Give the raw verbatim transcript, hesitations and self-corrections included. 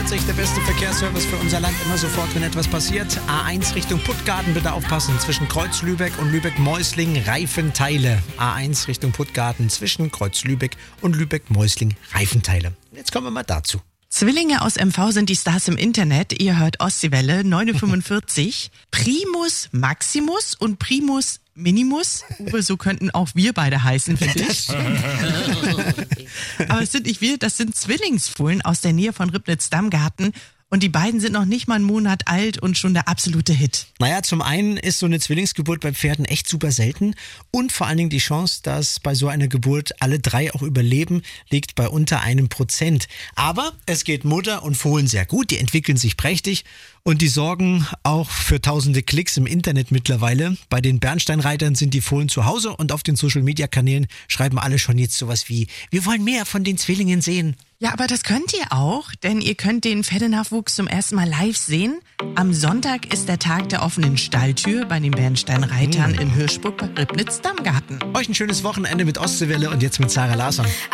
vierundvierzig, der beste Verkehrsservice für unser Land, immer sofort, wenn etwas passiert. A eins Richtung Puttgarden, bitte aufpassen, zwischen Kreuz-Lübeck und Lübeck-Mäusling, Reifenteile. A eins Richtung Puttgarden, zwischen Kreuz-Lübeck und Lübeck-Mäusling, Reifenteile. Jetzt kommen wir mal dazu. Zwillinge aus M V sind die Stars im Internet. Ihr hört Ostseewelle, neun Uhr fünfundvierzig. Primus Maximus und Primus Minimus. Uwe, so könnten auch wir beide heißen, finde ich. Aber es sind nicht wir, das sind Zwillingsfohlen aus der Nähe von Ribnitz-Dammgarten. Und die beiden sind noch nicht mal einen Monat alt und schon der absolute Hit. Naja, zum einen ist so eine Zwillingsgeburt bei Pferden echt super selten und vor allen Dingen die Chance, dass bei so einer Geburt alle drei auch überleben, liegt bei unter einem Prozent. Aber es geht Mutter und Fohlen sehr gut, die entwickeln sich prächtig und die sorgen auch für tausende Klicks im Internet mittlerweile. Bei den Bernsteinreitern sind die Fohlen zu Hause und auf den Social-Media-Kanälen schreiben alle schon jetzt sowas wie: Wir wollen mehr von den Zwillingen sehen. Ja, aber das könnt ihr auch, denn ihr könnt den Pferdenachwuchs zum ersten Mal live sehen. Am Sonntag ist der Tag der offenen Stalltür bei den Bernsteinreitern in Hirschburg bei Ribnitz-Dammgarten. Euch ein schönes Wochenende mit Ostseewelle und jetzt mit Sarah Larsson.